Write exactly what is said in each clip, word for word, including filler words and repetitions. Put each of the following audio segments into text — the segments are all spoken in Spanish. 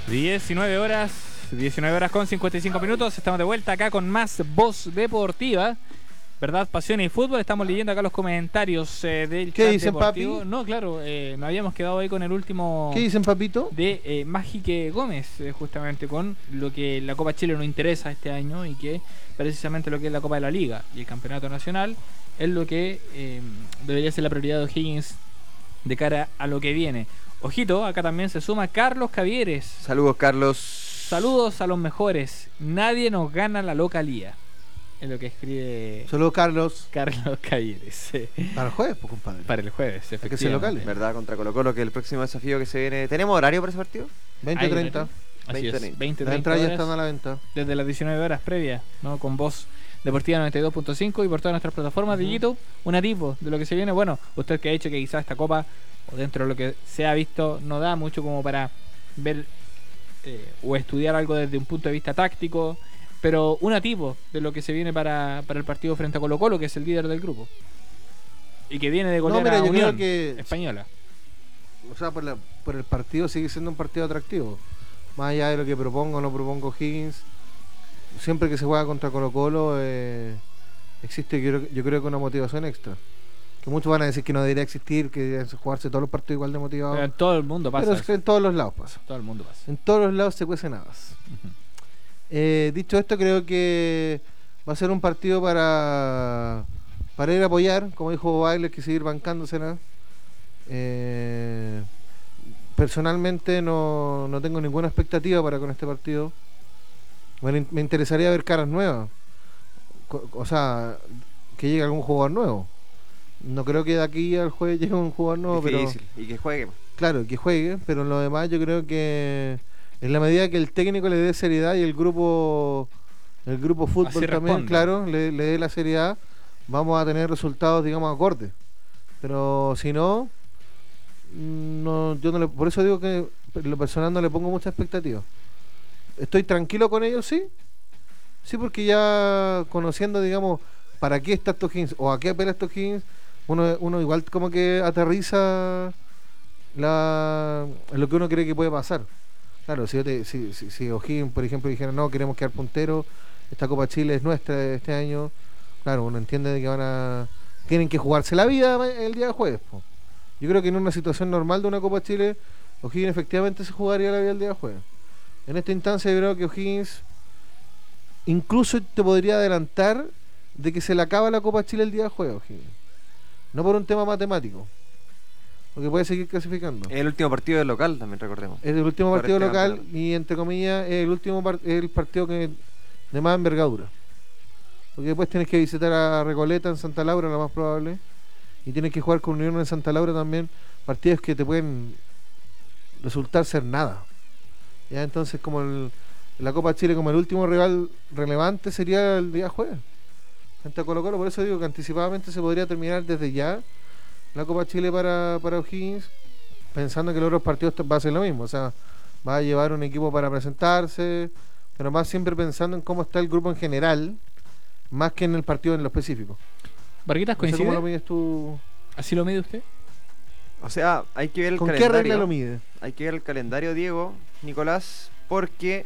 diecinueve horas, diecinueve horas con cincuenta y cinco minutos. Estamos de vuelta acá con más Voz Deportiva, verdad, pasión y fútbol. Estamos leyendo acá los comentarios eh, del ¿Qué chat dicen, deportivo. papi? No, claro, eh, nos habíamos quedado ahí con el último. ¿Qué dicen, papito? De eh, Mágique Gómez, eh, justamente con lo que la Copa Chile nos interesa este año y que precisamente lo que es la Copa de la Liga y el Campeonato Nacional es lo que eh, debería ser la prioridad de O'Higgins de cara a lo que viene. Ojito, acá también se suma Carlos Cavieres. Saludos, Carlos. Saludos a los mejores. Nadie nos gana la localía. Es lo que escribe Saludos, Carlos. Carlos Cavieres. Para el jueves, pues, compadre. Para el jueves, Hay que ser efectivamente. locales. ¿Verdad? Contra Colo Colo, que es el próximo desafío que se viene. ¿Tenemos horario para ese partido? veinte Ahí, treinta. Así es, veinte, veinte, Las treinta entradas ya horas, están a la venta. desde las diecinueve horas previas, ¿no? Con Voz Deportiva noventa y dos punto cinco y por todas nuestras plataformas de YouTube. Un tipo de lo que se viene. Bueno, usted que ha dicho que quizás esta copa, o dentro de lo que se ha visto, no da mucho como para ver eh, o estudiar algo desde un punto de vista táctico, pero un tipo de lo que se viene para, para el partido frente a Colo Colo, que es el líder del grupo y que viene de golear No, mira, a yo Unión creo que- Española. O sea, por, la- por el partido sigue siendo un partido atractivo. Más allá de lo que propongo o no propongo Higgins, siempre que se juega contra Colo Colo eh, existe, yo, creo- yo creo que una motivación extra. Que muchos van a decir que no debería existir, que deben jugarse todos los partidos igual de motivados. Pero en todo el mundo pasa Pero es eso. que en todos los lados pasa. Todo el mundo pasa. En todos los lados se cuecen habas. Ujú. Eh, dicho esto, creo que va a ser un partido para para ir a apoyar, como dijo Bailes, que seguir bancándosela. Eh, personalmente no, no tengo ninguna expectativa para con este partido. Bueno, in- me interesaría ver caras nuevas. Co- O sea, que llegue algún jugador nuevo. No creo que de aquí al jueves llegue un jugador nuevo, pero Difícil. Y que juegue. claro, que juegue, pero en lo demás yo creo que en la medida que el técnico le dé seriedad y el grupo el grupo fútbol Así también, responde. claro, le, le dé la seriedad, vamos a tener resultados, digamos, acordes. Pero si no, mm, no yo no le, por eso digo que en lo personal no le pongo mucha expectativa. Estoy tranquilo con ellos, sí. Sí, porque ya conociendo, digamos, para qué está estos Higgins o a qué apela estos Higgins, uno, uno igual como que aterriza la, lo que uno cree que puede pasar. Claro, si, yo te, si, si, si O'Higgins, por ejemplo, dijera, no, queremos quedar puntero, esta Copa Chile es nuestra este año, claro, uno entiende de que van a tienen que jugarse la vida el día de jueves, po. Yo creo que en una situación normal de una Copa Chile, O'Higgins efectivamente se jugaría la vida el día de jueves. En esta instancia yo creo que O'Higgins incluso te podría adelantar de que se le acaba la Copa Chile el día de jueves, O'Higgins. No por un tema matemático, porque puede seguir clasificando. El último partido del local, también recordemos. Es el último Por partido este local campeonato. y entre comillas es el último par- es el partido que de más envergadura. Porque después tienes que visitar a Recoleta en Santa Laura, lo más probable, y tienes que jugar con Unión en Santa Laura también, partidos que te pueden resultar ser nada. Ya entonces como el, la Copa Chile como el último rival relevante sería el día jueves frente a Colo Colo, por eso digo que anticipadamente se podría terminar desde ya la Copa Chile para, para O'Higgins, pensando que los otros partidos va a ser lo mismo, o sea, va a llevar un equipo para presentarse, pero más siempre pensando en cómo está el grupo en general, más que en el partido en lo específico. Barquitas, No sé cómo ¿coincide? lo mides tú. ¿Así lo mide usted? O sea, hay que ver el ¿Con qué calendario. regla lo mide? Hay que ver el calendario, Diego, Nicolás, porque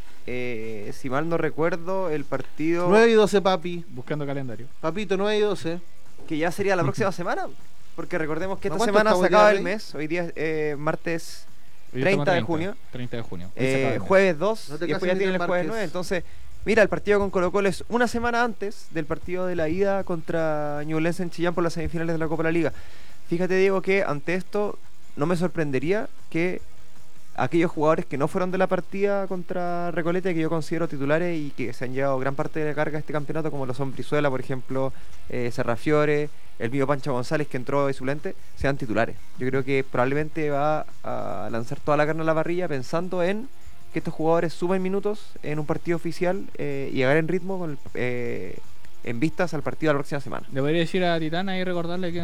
eh, si mal no recuerdo, el partido nueve y doce, papi. Buscando calendario. Papito, nueve y doce. que ya sería la próxima semana, porque recordemos que ¿No esta cuánto semana estamos se día acaba de el hoy? mes, hoy día es eh, martes Hoy treinta estamos de junio. treinta de junio. Hoy se acaba Eh, el mes. jueves dos No te y después cases ya ni tienen te el jueves embarques. nueve. Entonces, mira, el partido con Colo Colo es una semana antes del partido de la ida contra Ñublense en Chillán por las semifinales de la Copa de la Liga. Fíjate, Diego, que ante esto no me sorprendería que aquellos jugadores que no fueron de la partida contra Recoleta, que yo considero titulares y que se han llevado gran parte de la carga de este campeonato, como lo son Brizuela, por ejemplo, eh, Serrafiore, el mío Pancho González, que entró de suplente, sean titulares. Yo creo que probablemente va a lanzar toda la carne a la parrilla pensando en que estos jugadores suben minutos en un partido oficial eh, y agarren ritmo con el, eh, en vistas al partido de la próxima semana. Le podría decir a Titana y recordarle que